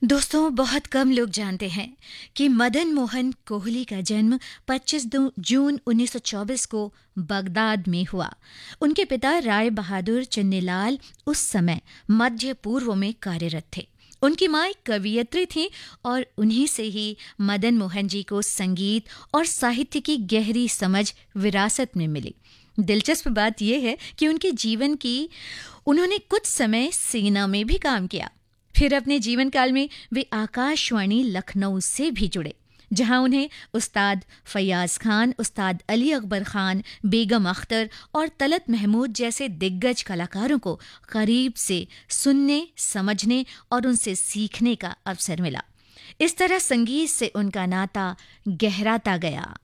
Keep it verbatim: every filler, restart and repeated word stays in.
दोस्तों, बहुत कम लोग जानते हैं कि मदन मोहन कोहली का जन्म पच्चीस जून उन्नीस सौ चौबीस को बगदाद में हुआ। उनके पिता राय बहादुर चन्नीलाल उस समय मध्य पूर्व में कार्यरत थे। उनकी मां एक कवियत्री थी और उन्हीं से ही मदन मोहन जी को संगीत और साहित्य की गहरी समझ विरासत में मिली। दिलचस्प बात यह है कि उनके जीवन की उन्होंने कुछ समय सेना में भी काम किया। फिर अपने जीवन काल में वे आकाशवाणी लखनऊ से भी जुड़े, जहां उन्हें उस्ताद फयाज खान, उस्ताद अली अकबर खान, बेगम अख्तर और तलत महमूद जैसे दिग्गज कलाकारों को करीब से सुनने, समझने और उनसे सीखने का अवसर मिला। इस तरह संगीत से उनका नाता गहराता गया।